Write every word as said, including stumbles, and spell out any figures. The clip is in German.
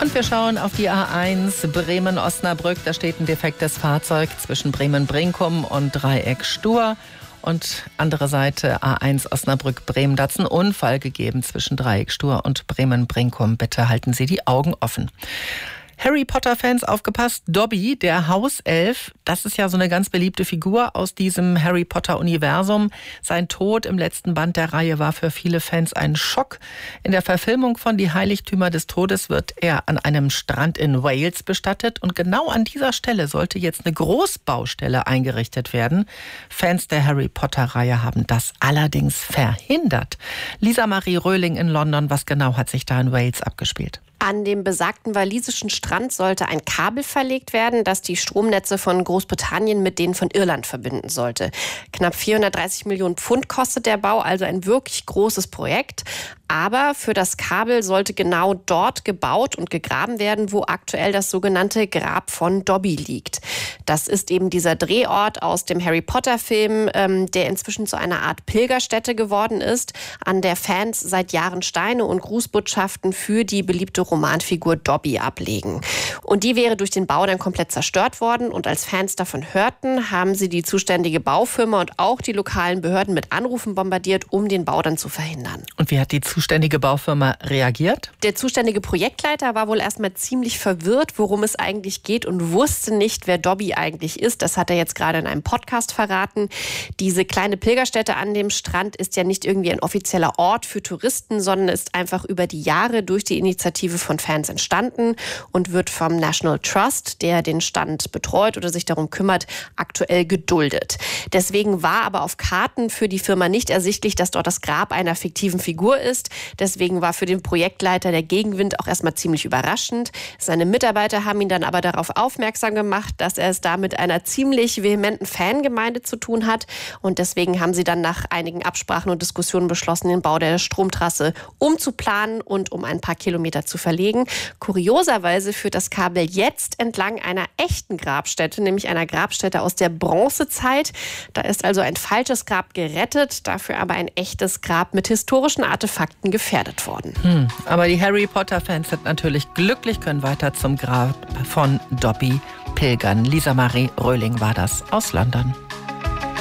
Und wir schauen auf die A eins Bremen-Osnabrück. Da steht ein defektes Fahrzeug zwischen Bremen-Brinkum und Dreieck Stur. Und andere Seite A eins Osnabrück-Bremen. Da hat es einen Unfall gegeben zwischen Dreieck Stur und Bremen-Brinkum. Bitte halten Sie die Augen offen. Harry Potter-Fans, aufgepasst, Dobby, der Hauself, das ist ja so eine ganz beliebte Figur aus diesem Harry Potter-Universum. Sein Tod im letzten Band der Reihe war für viele Fans ein Schock. In der Verfilmung von Die Heiligtümer des Todes wird er an einem Strand in Wales bestattet. Und genau an dieser Stelle sollte jetzt eine Großbaustelle eingerichtet werden. Fans der Harry Potter-Reihe haben das allerdings verhindert. Lisa Marie Röhling in London, was genau hat sich da in Wales abgespielt? An dem besagten walisischen Strand sollte ein Kabel verlegt werden, das die Stromnetze von Großbritannien mit denen von Irland verbinden sollte. Knapp vierhundertdreißig Millionen Pfund kostet der Bau, also ein wirklich großes Projekt. Aber für das Kabel sollte genau dort gebaut und gegraben werden, wo aktuell das sogenannte Grab von Dobby liegt. Das ist eben dieser Drehort aus dem Harry Potter-Film, ähm, der inzwischen zu einer Art Pilgerstätte geworden ist, an der Fans seit Jahren Steine und Grußbotschaften für die beliebte Romanfigur Dobby ablegen. Und die wäre durch den Bau dann komplett zerstört worden. Und als Fans davon hörten, haben sie die zuständige Baufirma und auch die lokalen Behörden mit Anrufen bombardiert, um den Bau dann zu verhindern. Und wie hat die zuständige Baufirma reagiert? Der zuständige Projektleiter war wohl erstmal ziemlich verwirrt, worum es eigentlich geht und wusste nicht, wer Dobby eigentlich ist. Das hat er jetzt gerade in einem Podcast verraten. Diese kleine Pilgerstätte an dem Strand ist ja nicht irgendwie ein offizieller Ort für Touristen, sondern ist einfach über die Jahre durch die Initiative von Fans entstanden und wird vom National Trust, der den Stand betreut oder sich darum kümmert, aktuell geduldet. Deswegen war aber auf Karten für die Firma nicht ersichtlich, dass dort das Grab einer fiktiven Figur ist. Deswegen war für den Projektleiter der Gegenwind auch erstmal ziemlich überraschend. Seine Mitarbeiter haben ihn dann aber darauf aufmerksam gemacht, dass er es da mit einer ziemlich vehementen Fangemeinde zu tun hat. Und deswegen haben sie dann nach einigen Absprachen und Diskussionen beschlossen, den Bau der Stromtrasse umzuplanen und um ein paar Kilometer zu verlegen. Kurioserweise führt das Kabel jetzt entlang einer echten Grabstätte, nämlich einer Grabstätte aus der Bronzezeit. Da ist also ein falsches Grab gerettet, dafür aber ein echtes Grab mit historischen Artefakten gefährdet worden. Hm, aber die Harry Potter-Fans sind natürlich glücklich, können weiter zum Grab von Dobby pilgern. Lisa Marie Röhling war das aus London.